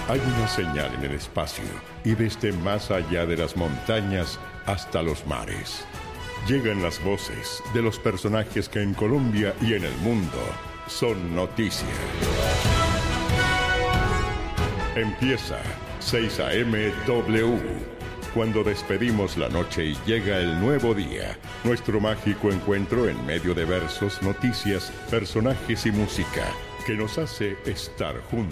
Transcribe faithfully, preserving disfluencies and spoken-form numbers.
Hay una señal en el espacio y desde más allá de las montañas hasta los mares. Llegan las voces de los personajes que en Colombia y en el mundo son noticia. Empieza seis A M W. Cuando despedimos la noche y llega el nuevo día, nuestro mágico encuentro en medio de versos, noticias, personajes y música que nos hace estar juntos.